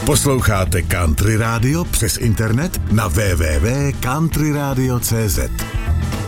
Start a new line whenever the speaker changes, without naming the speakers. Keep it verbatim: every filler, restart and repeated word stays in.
Posloucháte Country Radio přes internet na w w w tečka country radio tečka c z.